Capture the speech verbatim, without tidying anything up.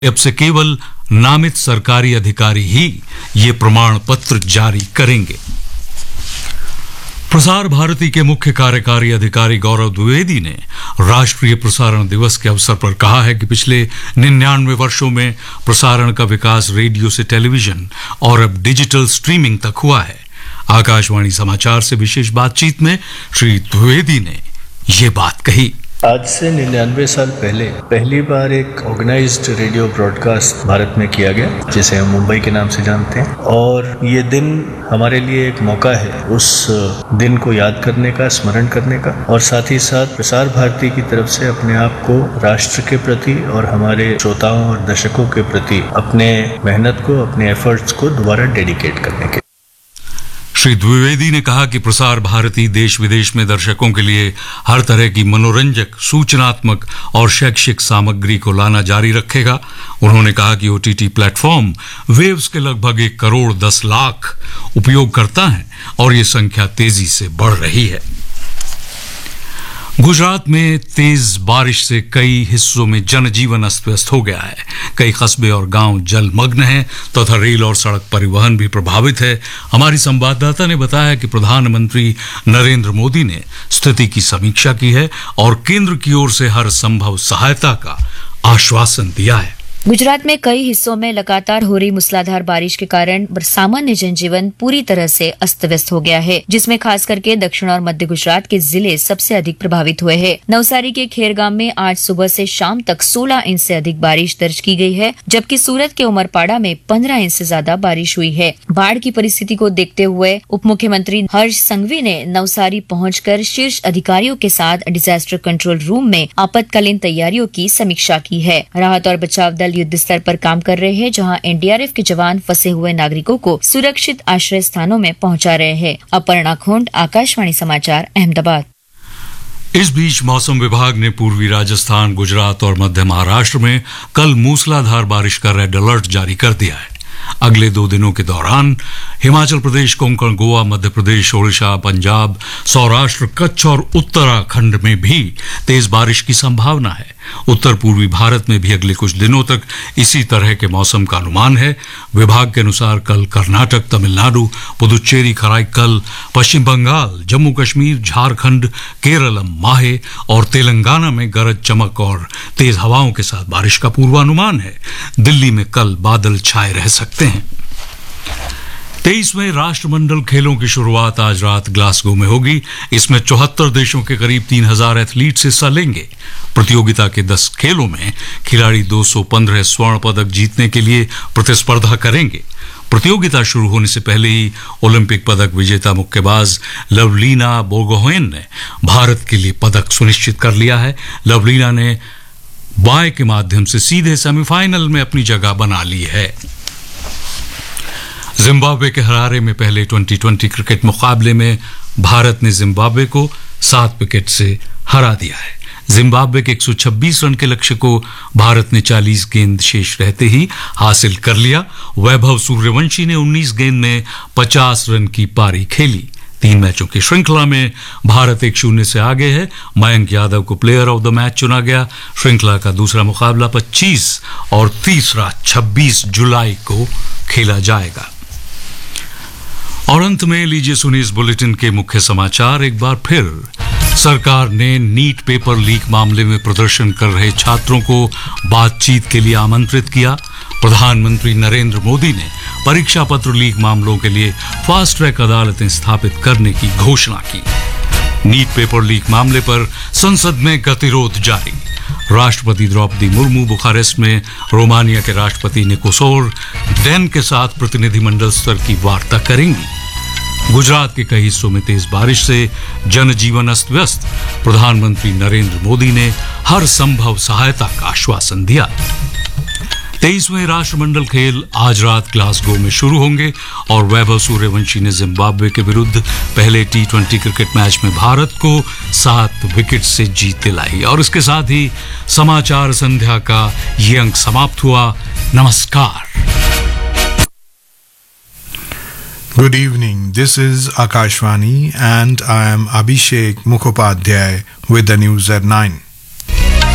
अब से केवल नामित सरकारी अधिकारी ही ये प्रमाण पत्र जारी करेंगे। प्रसार भारती के मुख्य कार्यकारी अधिकारी गौरव द्विवेदी ने राष्ट्रीय प्रसारण दिवस के अवसर पर कहा है कि पिछले निन्यानवे वर्षों में प्रसारण का विकास रेडियो से टेलीविजन और अब डिजिटल स्ट्रीमिंग तक हुआ है। आकाशवाणी समाचार से विशेष बातचीत में श्री द्विवेदी ने ये बात कही। आज से निन्यानवे साल पहले पहली बार एक ऑर्गेनाइज्ड रेडियो ब्रॉडकास्ट भारत में किया गया, जिसे हम मुंबई के नाम से जानते हैं, और ये दिन हमारे लिए एक मौका है उस दिन को याद करने का, स्मरण करने का, और साथ ही साथ प्रसार भारती की तरफ से अपने आप को राष्ट्र के प्रति और हमारे श्रोताओं और दर्शकों के प्रति अपने मेहनत को, अपने एफर्ट्स को दोबारा डेडिकेट करने के। श्री द्विवेदी ने कहा कि प्रसार भारती देश विदेश में दर्शकों के लिए हर तरह की मनोरंजक, सूचनात्मक और शैक्षिक सामग्री को लाना जारी रखेगा। उन्होंने कहा कि ओटीटी प्लेटफॉर्म वेव्स के लगभग एक करोड़ दस लाख उपयोगकर्ता हैं और ये संख्या तेजी से बढ़ रही है। गुजरात में तेज बारिश से कई हिस्सों में जनजीवन अस्त व्यस्त हो गया है। कई कस्बे और गांव जलमग्न हैं तथा तो रेल और सड़क परिवहन भी प्रभावित है। हमारी संवाददाता ने बताया कि प्रधानमंत्री नरेंद्र मोदी ने स्थिति की समीक्षा की है और केंद्र की ओर से हर संभव सहायता का आश्वासन दिया है। गुजरात में कई हिस्सों में लगातार हो रही मूसलाधार बारिश के कारण सामान्य जनजीवन पूरी तरह से अस्त व्यस्त हो गया है, जिसमें खास करके दक्षिण और मध्य गुजरात के जिले सबसे अधिक प्रभावित हुए हैं। नवसारी के खेरगाम में आज सुबह से शाम तक सोलह इंच से अधिक बारिश दर्ज की गई है, जबकि सूरत के उमरपाड़ा में पंद्रह इंच से ज्यादा बारिश हुई है। बाढ़ की परिस्थिति को देखते हुए उप मुख्यमंत्री हर्ष संघवी ने नवसारी पहुंचकर शीर्ष अधिकारियों के साथ डिजास्टर कंट्रोल रूम में आपातकालीन तैयारियों की समीक्षा की है। राहत और बचाव दल युद्ध स्तर पर काम कर रहे हैं, जहां एनडीआरएफ के जवान फंसे हुए नागरिकों को सुरक्षित आश्रय स्थानों में पहुंचा रहे हैं। अपर्णा खोंड, आकाशवाणी समाचार, अहमदाबाद। इस बीच मौसम विभाग ने पूर्वी राजस्थान, गुजरात और मध्य महाराष्ट्र में कल मूसलाधार बारिश का रेड अलर्ट जारी कर दिया है। अगले दो दिनों के दौरान हिमाचल प्रदेश, कोंकण, गोवा, मध्य प्रदेश, ओडिशा, पंजाब, सौराष्ट्र, कच्छ और उत्तराखंड में भी तेज बारिश की संभावना है। उत्तर पूर्वी भारत में भी अगले कुछ दिनों तक इसी तरह के मौसम का अनुमान है। विभाग के अनुसार कल कर्नाटक, तमिलनाडु, पुदुचेरी, कराईकल, पश्चिम बंगाल, जम्मू कश्मीर, झारखंड, केरलम, माहे और तेलंगाना में गरज चमक और तेज हवाओं के साथ बारिश का पूर्वानुमान है। दिल्ली में कल बादल छाए रह सकते हैं। तेईसवें राष्ट्रमंडल खेलों की शुरुआत आज रात ग्लासगो में होगी। इसमें चौहत्तर देशों के करीब तीन हजार एथलीट्स हिस्सा लेंगे। प्रतियोगिता के दस खेलों में खिलाड़ी दो सौ पंद्रह स्वर्ण पदक जीतने के लिए प्रतिस्पर्धा करेंगे। प्रतियोगिता शुरू होने से पहले ही ओलंपिक पदक विजेता मुक्केबाज लवलीना बोर्गोहेन ने भारत के लिए पदक सुनिश्चित कर लिया है। लवलीना ने बाय के माध्यम से सीधे सेमीफाइनल में अपनी जगह बना ली है। जिम्बाब्वे के हरारे में पहले ट्वेंटी ट्वेंटी क्रिकेट मुकाबले में भारत ने जिम्बाब्वे को सात विकेट से हरा दिया है। जिम्बाब्वे के एक सौ छब्बीस रन के लक्ष्य को भारत ने चालीस गेंद शेष रहते ही हासिल कर लिया। वैभव सूर्यवंशी ने उन्नीस गेंद में पचास रन की पारी खेली। तीन मैचों की श्रृंखला में भारत एक शून्य से आगे है। मयंक यादव को प्लेयर ऑफ द मैच चुना गया। श्रृंखला का दूसरा मुकाबला पच्चीस और तीसरा छब्बीस जुलाई को खेला जाएगा। और अंत में लीजिए सुनिए इस बुलेटिन के मुख्य समाचार एक बार फिर। सरकार ने नीट पेपर लीक मामले में प्रदर्शन कर रहे छात्रों को बातचीत के लिए आमंत्रित किया। प्रधानमंत्री नरेंद्र मोदी ने परीक्षा पत्र लीक मामलों के लिए फास्ट ट्रैक अदालतें स्थापित करने की घोषणा की। नीट पेपर लीक मामले पर संसद में गतिरोध जारी। राष्ट्रपति द्रौपदी मुर्मू बुखारेस्ट में रोमानिया के राष्ट्रपति निकोसोर डेन के साथ प्रतिनिधिमंडल स्तर की वार्ता करेंगी। गुजरात के कई हिस्सों में तेज बारिश से जनजीवन अस्त व्यस्त। प्रधानमंत्री नरेंद्र मोदी ने हर संभव सहायता का आश्वासन दिया। तेईसवें राष्ट्रमंडल खेल आज रात ग्लासगो में शुरू होंगे और वैभव सूर्यवंशी ने जिम्बाब्वे के विरुद्ध पहले टी ट्वेंटी क्रिकेट मैच में भारत को सात विकेट से जीत दिलाई। और इसके साथ ही समाचार संध्या का ये अंक समाप्त हुआ। नमस्कार। Good evening. This is Akashvani and I am Abhishek Mukhopadhyay with the news at nine.